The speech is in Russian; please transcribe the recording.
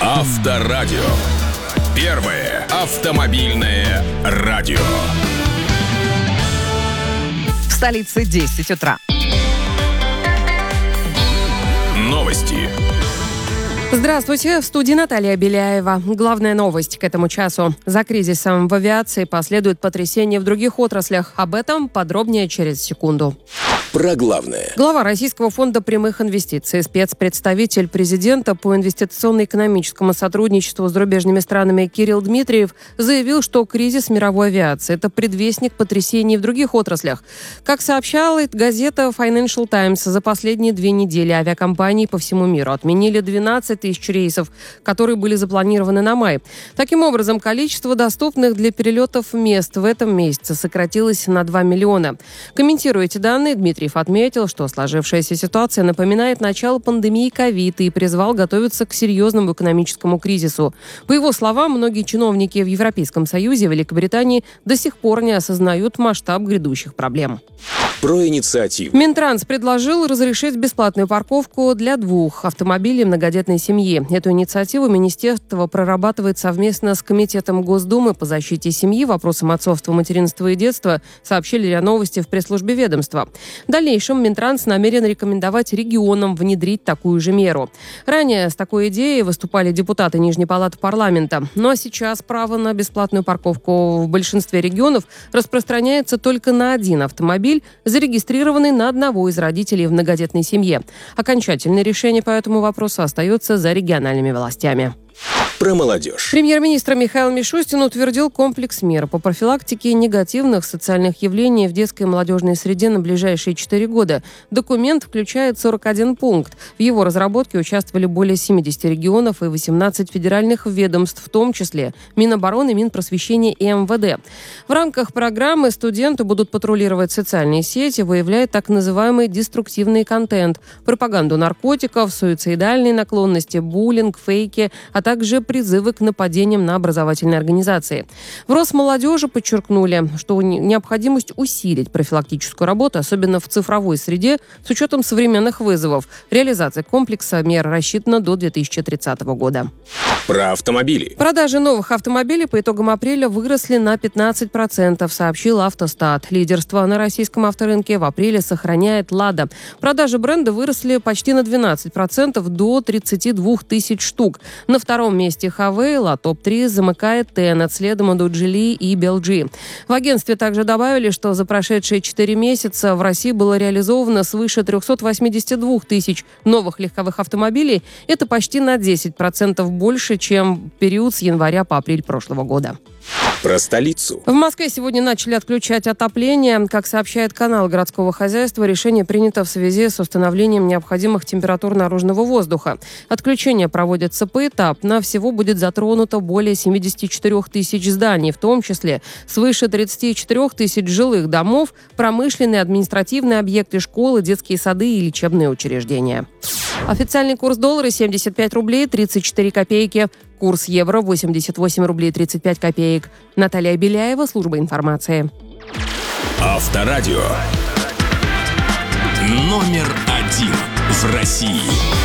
Авторадио. Первое автомобильное радио. В столице 10 утра. Новости. Здравствуйте, в студии Наталья Беляева. Главная новость к этому часу. За кризисом в авиации последует потрясение в других отраслях. Об этом подробнее через секунду. Про главное. Глава Российского фонда прямых инвестиций, спецпредставитель президента по инвестиционно-экономическому сотрудничеству с зарубежными странами Кирилл Дмитриев заявил, что кризис мировой авиации – это предвестник потрясений в других отраслях. Как сообщала газета Financial Times, за последние 2 недели авиакомпании по всему миру отменили 12 тысяч рейсов, которые были запланированы на май. Таким образом, количество доступных для перелетов мест в этом месяце сократилось на 2 миллиона. Комментируя эти данные, Дмитриев отметил, что сложившаяся ситуация напоминает начало пандемии ковид и призвал готовиться к серьезному экономическому кризису. По его словам, многие чиновники в Европейском Союзе и Великобритании до сих пор не осознают масштаб грядущих проблем. Про инициативу. Минтранс предложил разрешить бесплатную парковку для 2 автомобилей многодетной семьи. Эту инициативу министерство прорабатывает совместно с Комитетом Госдумы по защите семьи, вопросам отцовства, материнства и детства, сообщили РИА Новости в пресс-службе ведомства. В дальнейшем Минтранс намерен рекомендовать регионам внедрить такую же меру. Ранее с такой идеей выступали депутаты Нижней палаты парламента. Ну а сейчас право на бесплатную парковку в большинстве регионов распространяется только на 1 автомобиль, зарегистрированный на одного из родителей в многодетной семье. Окончательное решение по этому вопросу остается за региональными властями. Про молодежь. Премьер-министр Михаил Мишустин утвердил комплекс мер по профилактике негативных социальных явлений в детской и молодежной среде на ближайшие 4 года. Документ включает 41 пункт. В его разработке участвовали более 70 регионов и 18 федеральных ведомств, в том числе Минобороны, Минпросвещения и МВД. В рамках программы студенты будут патрулировать социальные сети, выявляя так называемый деструктивный контент, пропаганду наркотиков, суицидальные наклонности, буллинг, фейки, а также призывы к нападениям на образовательные организации. В Росмолодежи подчеркнули, что необходимость усилить профилактическую работу, особенно в цифровой среде, с учетом современных вызовов. Реализация комплекса мер рассчитана до 2030 года. Про автомобили. Продажи новых автомобилей по итогам апреля выросли на 15%, сообщил Автостат. Лидерство на российском авторынке в апреле сохраняет «Лада». Продажи бренда выросли почти на 12%, до 32 тысяч штук. На втором месте Хавейл, а топ-3 замыкает Тенет, следом идут Джили и Белджи. В агентстве также добавили, что за прошедшие 4 месяца в России было реализовано свыше 382 тысяч новых легковых автомобилей. Это почти на 10% больше, чем период с января по апрель прошлого года. Про столицу. В Москве сегодня начали отключать отопление. Как сообщает канал городского хозяйства, решение принято в связи с установлением необходимых температур наружного воздуха. Отключение проводится поэтапно. Всего будет затронуто более 74 тысяч зданий, в том числе свыше 34 тысяч жилых домов, промышленные, административные объекты, школы, детские сады и лечебные учреждения. Официальный курс доллара 75 рублей 34 копейки. Курс евро 88 рублей 35 копеек. Наталья Беляева, служба информации. Авторадио. Номер 1 в России.